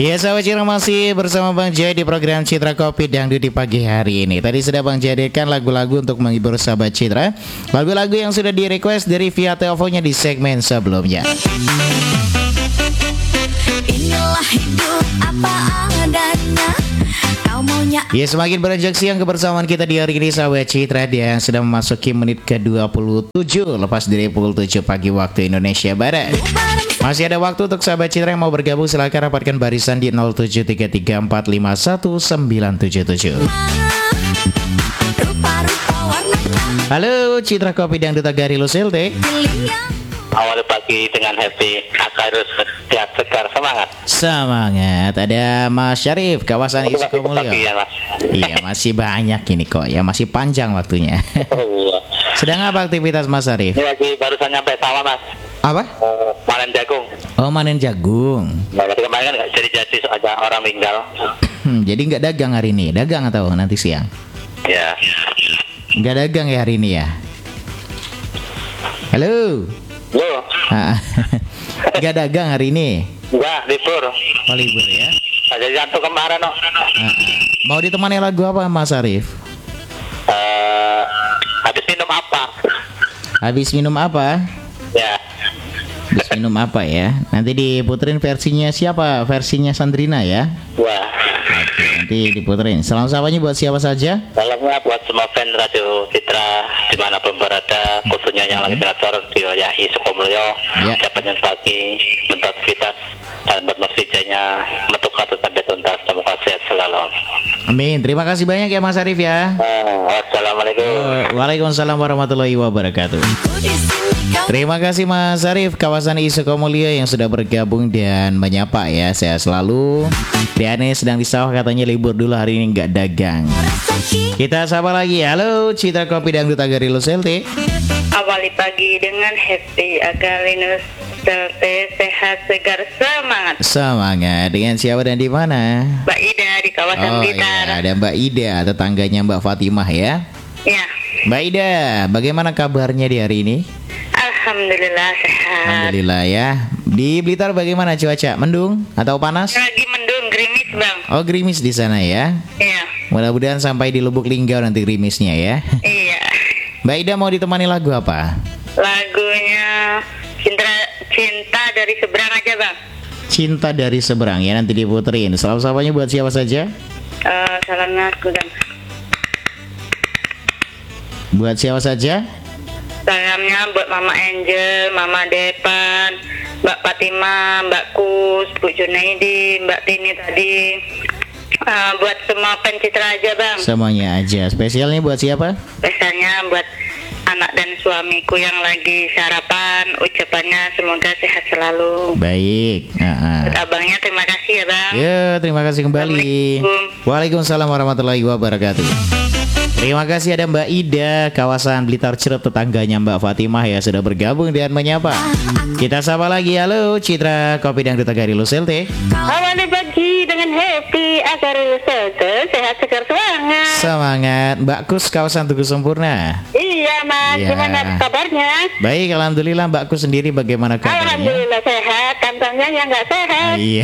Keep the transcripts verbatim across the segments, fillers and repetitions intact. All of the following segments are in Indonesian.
Ya sahabat Citra masih bersama Bang Jaya di program Citra Kopi Dangdut di pagi hari ini. Tadi sudah Bang jadikan lagu-lagu untuk menghibur sahabat Citra, lagu-lagu yang sudah di request dari via teleponnya di segmen sebelumnya. Inilah hidup apa adanya. Ya semakin beranjak siang kebersamaan kita di hari ini sahabat Citra, dia sudah memasuki menit ke dua puluh tujuh lepas dari pukul tujuh pagi waktu Indonesia Barat. Masih ada waktu untuk sahabat Citra yang mau bergabung, silakan rapatkan barisan di nol tujuh tiga tiga empat lima satu sembilan tujuh tujuh. Halo Citra Kopi Dangdut Agari Luselte. Awal pagi dengan happy, akarus sehat segar, semangat. Semangat. Ada Mas Syarif, kawasan Isukomulyo. Ya, iya masih banyak ini kok ya, masih panjang waktunya. Sedang apa aktivitas Mas Syarif? Ini lagi barusan nyampe sawah Mas. Apa? Uh, panen jagung. Oh manen jagung. Nah, kemarin kan nggak jadi-jadi ada orang meninggal. Hmm, jadi nggak dagang hari ini, dagang atau nanti siang? Ya. Nggak dagang ya hari ini ya? Halo. Halo. Nggak dagang hari ini? Enggak, libur. Oh libur ya? Jadi jatuh kemarin no. Mau ditemani lagu apa Mas Arif? Uh, habis minum apa? Habis minum apa? Ya. Habis minum apa ya? Nanti diputerin versinya siapa? Versinya Sandrina ya? Wah. Oke, nanti diputerin. Salam sapanya buat siapa saja? Salamnya buat semua fan Radio Citra dimanapun berada, khususnya yang lagi belajar di wilayah Isukomulyo, ya. Japan pagi, beraktivitas dan bermasjidnya metuk atau sampai tuntas. Semoga sehat selalu. Amin. Terima kasih banyak ya Mas Arif ya. Uh, Assalamualaikum. Uh, Waalaikumsalam warahmatullahi wabarakatuh. Terima kasih Mas Arif, kawasan Isukomulyo yang sudah bergabung dan menyapa ya. Sehat selalu. Diane sedang di sawah katanya libur dulu hari ini nggak dagang. Kita sapa lagi. Halo Citra Kopi Dangdut Agari Luselte. Awali pagi dengan happy Agari Luselte, sehat segar semangat. Semangat. Dengan siapa dan di mana? Mbak Ida di kawasan oh, Blitar. Iya, ada Mbak Ida, tetangganya Mbak Fatimah ya. Ya. Mbak Ida, bagaimana kabarnya di hari ini? Alhamdulillah sehat. Alhamdulillah ya. Di Blitar bagaimana cuaca? Mendung atau panas? Lagi mendung, gerimis bang. Oh gerimis di sana ya. Iya. Mudah-mudahan sampai di Lubuk Linggau nanti gerimisnya ya. Iya. Mbak Ida mau ditemani lagu apa? Lagunya Cinta Cinta dari Seberang aja bang. Cinta dari Seberang ya, nanti diputerin. Salam sapanya buat siapa saja? Uh, salamnya Gudang. Buat siapa saja? Salamnya buat Mama Angel, Mama Depan, Mbak Fatima, Mbak Kus, Bu Junaidi, Mbak Tini tadi. Uh, buat semua pencitra aja bang. Semuanya aja. Spesialnya buat siapa? Biasanya buat anak dan suamiku yang lagi sarapan. Ucapannya semoga sehat selalu. Baik. uh-uh. Buat abangnya terima kasih ya bang. Ya terima kasih kembali. Waalaikumsalam warahmatullahi wabarakatuh. Terima kasih ada Mbak Ida, kawasan Blitar Cerep, tetangganya Mbak Fatimah ya sudah bergabung dan menyapa. Kita sapa lagi. Halo Citra Kopi Dangdut Agari Luselte. Awalnya pagi dengan happy Agari Luselte, sehat segar semangat. Semangat. Mbak Kus, kawasan Tugu Sempurna. Iya mas, ya. Gimana kabarnya? Baik, alhamdulillah. Mbak Kus sendiri bagaimana kabarnya? Alhamdulillah sehat, tantangnya yang nggak sehat. Iya.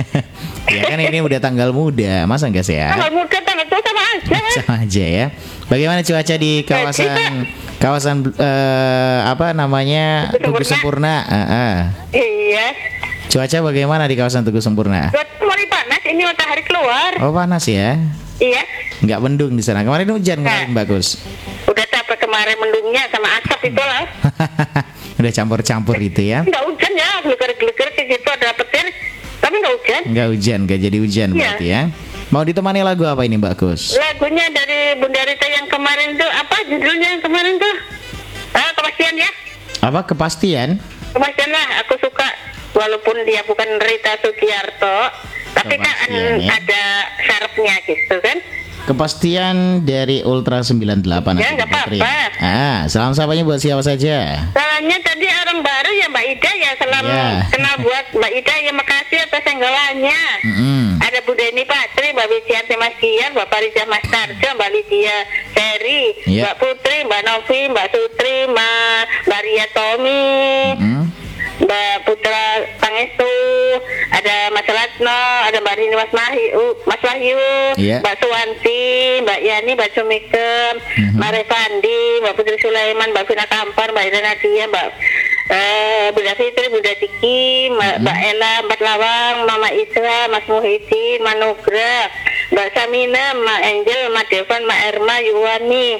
Ya kan ini udah tanggal muda, masa nggak sehat? Tanggal muda, tanggal tua sama aja. Sama aja ya. Bagaimana cuaca di kawasan kawasan uh, apa namanya Tugu Sempurna? Uh, uh. Iya. Cuaca bagaimana di kawasan Tugu Sempurna? Cuaca mulai panas, ini matahari keluar. Oh panas ya? Iya. Nggak mendung di sana. Kemarin hujan kemarin bagus. Udah capek kemarin mendungnya sama asap itu lah. Udah campur-campur itu ya? Nggak hujan ya, gelegar-gelegar di situ ada petir, tapi nggak hujan. Nggak hujan, nggak jadi hujan ya. Berarti ya. Mau ditemani lagu apa ini Mbak Kus? Lagunya dari Bunda Rita yang kemarin tuh, apa judulnya yang kemarin tuh? Ah, kepastian ya? Apa kepastian? Kepastian lah, aku suka. Walaupun dia bukan Rita Sugiarto, tapi kan ya. Ada syaratnya gitu kan? Kepastian dari Ultra sembilan puluh delapan. Ya nggak apa-apa. Ah, salam sapanya buat siapa saja? Salamnya tadi orang baru ya Mbak Ida ya. Salam ya. Kenal buat Mbak Ida ya, makasih atas senggolannya. Mm-hmm. Ada Bu Deni Patri, Mbak Wicianti Mas Kian, Bapak Rizah Mas Tarjo, Mbak Lydia Seri, yeah. Mbak Putri, Mbak Novi, Mbak Sutri, Mbak Ria Tommy, mm-hmm. Mbak Putra Pangestu, ada Mas Ratno, ada Mbak Rini, Mas Wahyu, Mas Wahyu, Iya. Mbak Suwanti, Mbak Yani, Mbak Sumikem, Mhm. Mbak Revandi, Mbak Putri Sulaiman, Mbak Vina Kampar, Mbak Ira Nadia, Mbak eh, Bunda Fitri, Bunda Tiki, Mbak, Mbak Ella, Mbak Lawang, Mama Isra, Mas Muhyiddin, Manugra, Mbak Samina, Mbak Angel, Mbak Devan, Mbak Erma, Yuwani,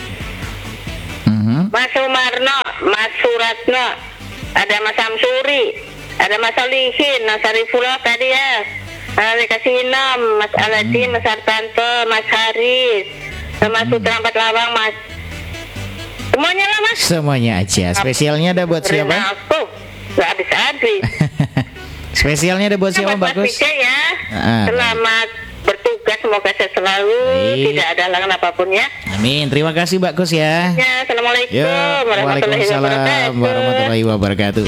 Mhm. Mas Sumarno, Mas Suratno, ada Mas Samsuri, ada Mas Solihin, Mas Arifullah tadi ya, Mas Kasinem, Mas Aladin, Mas Artanto, Mas Haris, Mas Sutra Empat Lawang, Mas semuanya lah Mas. Semuanya aja. Spesialnya ada buat siapa? Aku nggak habis-habis. Spesialnya ada buat siapa, Buat Mas Bagus? Vijay ya. Ah. Selamat bertugas, semoga sehat selalu, Baik. tidak ada halangan apapun ya. Amin. Terima kasih Mbak Kus ya. Ya, assalamualaikum Ya, warahmatullahi Waalaikumsalam wabarakatuh. warahmatullahi wabarakatuh.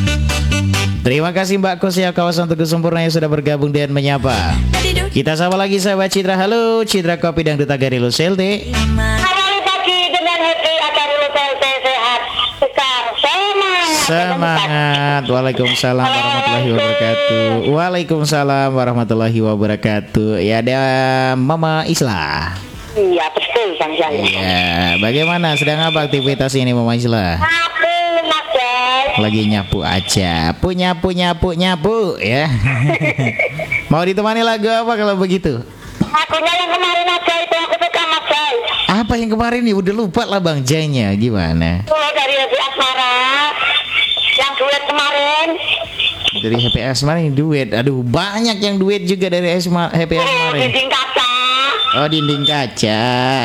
Terima kasih Mbak Kus ya, kawasan Tugu Sempurna yang sudah bergabung dan menyapa. Kita sapa lagi sahabat Citra. Halo Citra Kopi dan Duta Gari Luselte. Awali pagi dengan happy agar Lutel sehat. Besar semangat. Semangat. Waalaikumsalam warahmatullahi wabarakatuh. Waalaikumsalam warahmatullahi wabarakatuh. Ya, ada Mama Islah. Iya betul Bang Jaya. Ya, bagaimana? Sedang apa aktivitas ini Mama Islah? Aku Mas Jai. Lagi nyapu aja. Pu nyapu nyapu nyapu ya. Mau ditemani lagu apa kalau begitu? Akunya yang kemarin aja itu aku suka Mas Jai. Apa yang kemarin nih? Udah lupa lah Bang Jainya. Gimana? Mulai dari Happy Asmara yang duet kemarin. Dari Happy Asmara yang duet. Aduh, banyak yang duet juga dari Asma, Happy Oh, Asmara. dinding kaca. Oh, dinding kaca.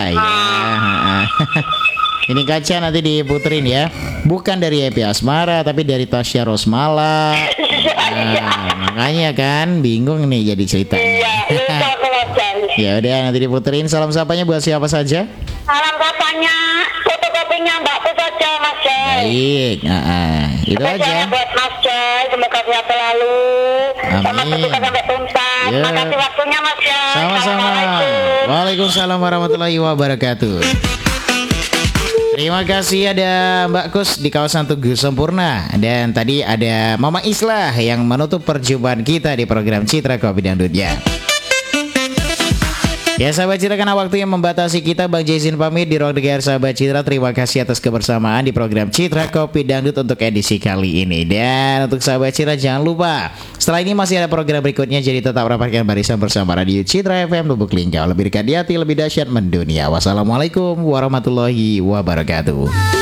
Ya. Dinding kaca nanti diputerin ya. Bukan dari Happy Asmara tapi dari Tasya Rosmala. Nah, makanya kan bingung nih jadi ceritanya. Iya, itu aku Mas Jai. Ya udah nanti diputerin. Salam sapanya buat siapa saja? Salam katanya fotokopinya Mbak Pus aja Mas Jai. Baik. Nah, ah, itu aja. Spesialnya buat Mas Jai, semoga sehat selalu. Sama Amin. bertugas sampai tuntas. Ya. Makasih waktunya Mas Jai. Sama-sama. Assalamualaikum. Waalaikumsalam warahmatullahi wabarakatuh. Terima kasih ada Mbak Kus di kawasan Tugu Sempurna. Dan tadi ada Mama Islah yang menutup perjumpaan kita di program Citra Kopi Dangdut ya. Ya sahabat Citra, karena waktu yang membatasi kita, Bang Jason pamit di ruang dengar sahabat Citra. Terima kasih atas kebersamaan di program Citra Kopi Dangdut untuk edisi kali ini. Dan untuk sahabat Citra jangan lupa, setelah ini masih ada program berikutnya, jadi tetap rapatkan barisan bersama Radio Citra F M Lubuk Linggau. Lebih dekat di hati, lebih dahsyat mendunia. Wassalamualaikum warahmatullahi wabarakatuh.